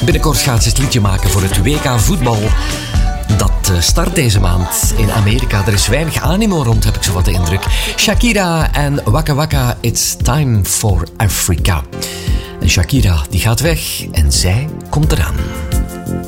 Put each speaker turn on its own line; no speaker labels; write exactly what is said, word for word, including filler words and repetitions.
Binnenkort gaat ze het liedje maken voor het W K voetbal. Dat start deze maand in Amerika. Er is weinig animo rond, heb ik zo wat de indruk. Shakira en Waka Waka, It's Time for Africa. En Shakira, die gaat weg en zij komt eraan.